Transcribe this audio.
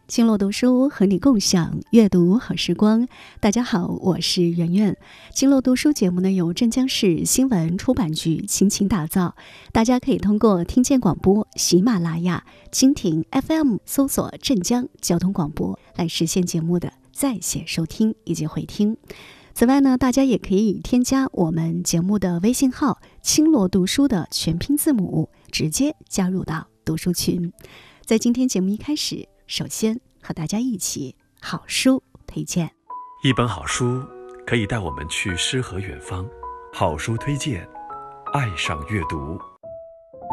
青落读书和你共享阅读好时光。大家好，我是圆圆。青落读书节目呢，由镇江市新闻出版局倾情打造，大家可以通过听见广播、喜马拉雅、蜻蜓 FM 搜索镇江交通广播来实现节目的在线收听以及回听。此外呢，大家也可以添加我们节目的微信号青落读书的全拼字母，直接加入到读书群。在今天节目一开始，首先和大家一起好书推荐。 一本好书可以带我们去诗和远方，好书推荐，爱上阅读。